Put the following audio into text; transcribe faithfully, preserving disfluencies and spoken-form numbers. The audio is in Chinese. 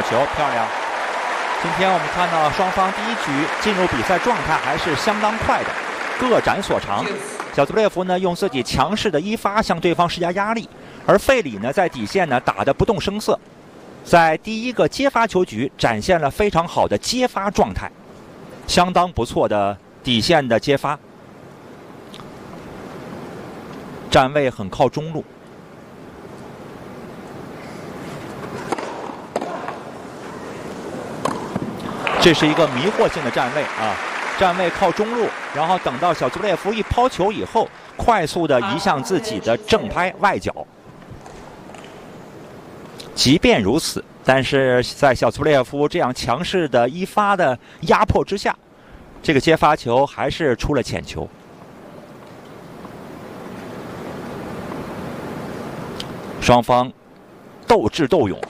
角球，漂亮。今天我们看到双方第一局进入比赛状态还是相当快的，各展所长。小兹布列夫呢用自己强势的一发向对方施加压力，而费里呢在底线呢打得不动声色，在第一个接发球局展现了非常好的接发状态，相当不错的底线的接发，站位很靠中路。这是一个迷惑性的站位啊，站位靠中路，然后等到小兹布列夫一抛球以后，快速的移向自己的正拍外角。即便如此，但是在小兹布列夫这样强势的一发的压迫之下，这个接发球还是出了浅球。双方斗智斗勇。